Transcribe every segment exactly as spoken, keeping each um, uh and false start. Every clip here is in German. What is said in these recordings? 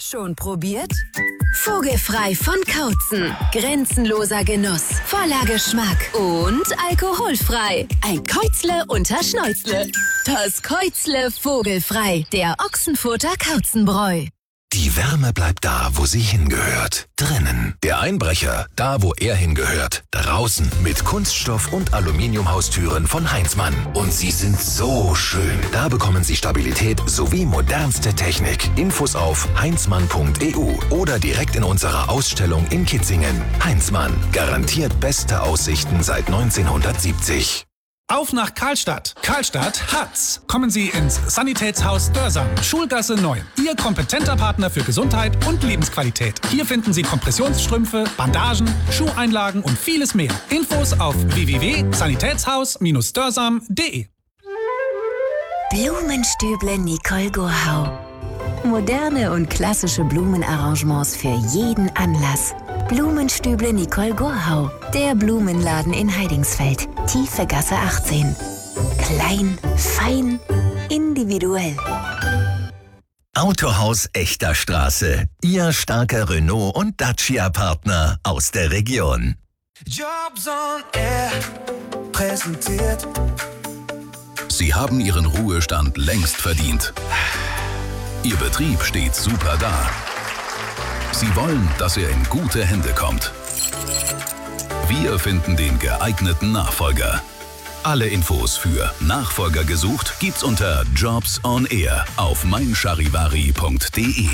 Schon probiert? Vogelfrei von Kautzen. Grenzenloser Genuss, voller Geschmack und alkoholfrei. Ein Käuzle unter Schnäuzle. Das Käuzle vogelfrei, der Ochsenfurter Kauzenbräu. Die Wärme bleibt da, wo sie hingehört. Drinnen. Der Einbrecher, da wo er hingehört. Draußen mit Kunststoff- und Aluminiumhaustüren von Heinzmann. Und sie sind so schön. Da bekommen Sie Stabilität sowie modernste Technik. Infos auf heinzmann punkt e u oder direkt in unserer Ausstellung in Kitzingen. Heinzmann. Garantiert beste Aussichten seit neunzehnhundertsiebzig. Auf nach Karlstadt. Karlstadt hat's. Kommen Sie ins Sanitätshaus Dörsam, Schulgasse neun. Ihr kompetenter Partner für Gesundheit und Lebensqualität. Hier finden Sie Kompressionsstrümpfe, Bandagen, Schuheinlagen und vieles mehr. Infos auf w w w punkt sanitätshaus Bindestrich dörsam punkt de. Blumenstüble Nicole Gurhau. Moderne und klassische Blumenarrangements für jeden Anlass. Blumenstüble Nicole Gurhau. Der Blumenladen in Heidingsfeld. Tiefe Gasse achtzehn. Klein, fein, individuell. Autohaus Echter Straße. Ihr starker Renault- und Dacia-Partner aus der Region. Jobs on Air präsentiert. Sie haben Ihren Ruhestand längst verdient. Ihr Betrieb steht super da. Sie wollen, dass er in gute Hände kommt. Wir finden den geeigneten Nachfolger. Alle Infos für Nachfolger gesucht gibt's unter Jobs on Air auf mein charivari punkt de.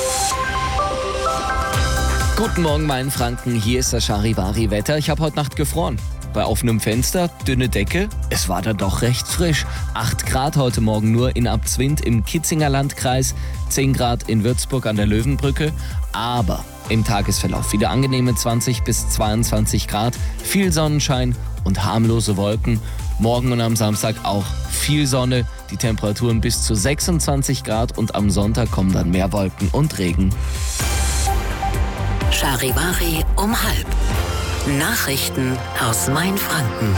Guten Morgen, mein Franken. Hier ist das Charivari-Wetter. Ich habe heute Nacht gefroren. Bei offenem Fenster, dünne Decke. Es war dann doch recht frisch. acht Grad heute Morgen nur in Abzwind im Kitzinger Landkreis, zehn Grad in Würzburg an der Löwenbrücke. Aber im Tagesverlauf wieder angenehme zwanzig bis zweiundzwanzig Grad, viel Sonnenschein und harmlose Wolken. Morgen und am Samstag auch viel Sonne, die Temperaturen bis zu sechsundzwanzig Grad und am Sonntag kommen dann mehr Wolken und Regen. Charivari um halb. Nachrichten aus Mainfranken.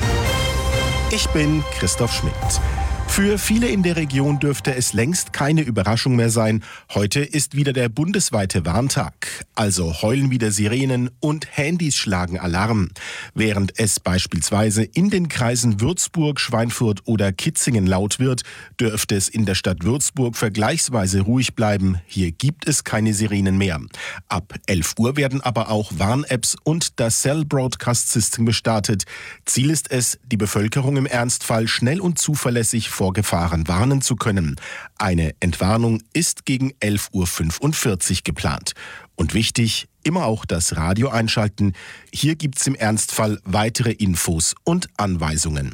Ich bin Christoph Schmidt. Für viele in der Region dürfte es längst keine Überraschung mehr sein. Heute ist wieder der bundesweite Warntag. Also heulen wieder Sirenen und Handys schlagen Alarm. Während es beispielsweise in den Kreisen Würzburg, Schweinfurt oder Kitzingen laut wird, dürfte es in der Stadt Würzburg vergleichsweise ruhig bleiben. Hier gibt es keine Sirenen mehr. Ab elf Uhr werden aber auch Warn-Apps und das Cell Broadcast System gestartet. Ziel ist es, die Bevölkerung im Ernstfall schnell und zuverlässig vor Gefahren warnen zu können. Eine Entwarnung ist gegen elf Uhr fünfundvierzig geplant. Und wichtig, immer auch das Radio einschalten. Hier gibt's im Ernstfall weitere Infos und Anweisungen.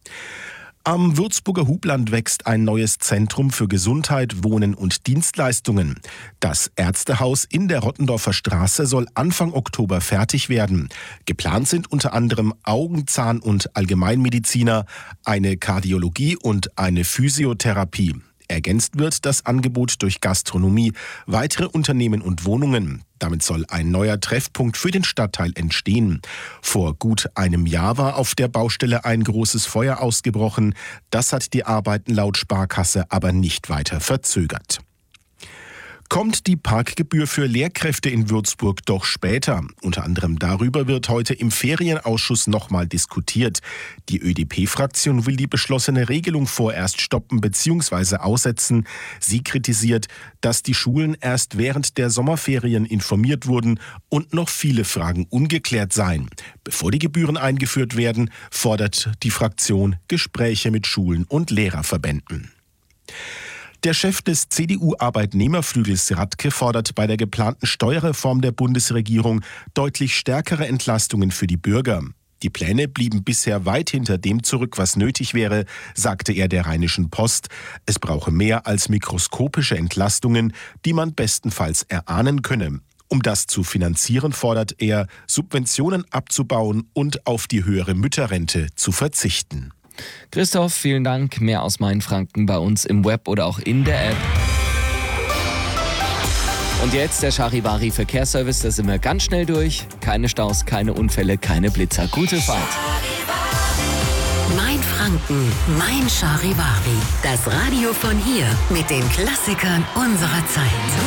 Am Würzburger Hubland wächst ein neues Zentrum für Gesundheit, Wohnen und Dienstleistungen. Das Ärztehaus in der Rottendorfer Straße soll Anfang Oktober fertig werden. Geplant sind unter anderem Augen-, Zahn- und Allgemeinmediziner, eine Kardiologie und eine Physiotherapie. Ergänzt wird das Angebot durch Gastronomie, weitere Unternehmen und Wohnungen. Damit soll ein neuer Treffpunkt für den Stadtteil entstehen. Vor gut einem Jahr war auf der Baustelle ein großes Feuer ausgebrochen. Das hat die Arbeiten laut Sparkasse aber nicht weiter verzögert. Kommt die Parkgebühr für Lehrkräfte in Würzburg doch später? Unter anderem darüber wird heute im Ferienausschuss nochmal diskutiert. Die Ö D P-Fraktion will die beschlossene Regelung vorerst stoppen bzw. aussetzen. Sie kritisiert, dass die Schulen erst während der Sommerferien informiert wurden und noch viele Fragen ungeklärt seien. Bevor die Gebühren eingeführt werden, fordert die Fraktion Gespräche mit Schulen und Lehrerverbänden. Der Chef des C D U-Arbeitnehmerflügels Radke fordert bei der geplanten Steuerreform der Bundesregierung deutlich stärkere Entlastungen für die Bürger. Die Pläne blieben bisher weit hinter dem zurück, was nötig wäre, sagte er der Rheinischen Post. Es brauche mehr als mikroskopische Entlastungen, die man bestenfalls erahnen könne. Um das zu finanzieren, fordert er, Subventionen abzubauen und auf die höhere Mütterrente zu verzichten. Christoph, vielen Dank. Mehr aus Mainfranken bei uns im Web oder auch in der App. Und jetzt der Charivari Verkehrsservice, da sind wir ganz schnell durch. Keine Staus, keine Unfälle, keine Blitzer. Gute Fahrt. Mainfranken, mein Charivari. Das Radio von hier mit den Klassikern unserer Zeit.